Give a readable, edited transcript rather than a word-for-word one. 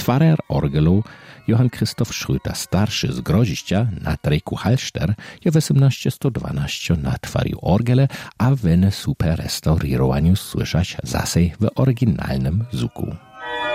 Stwarer orgelu Johann Christoph Schröter starszy z Groziścia na Treku Hallster je 1812 natwarił orgele, a w super restaurowaniu słyszać zasej w oryginalnym zuku.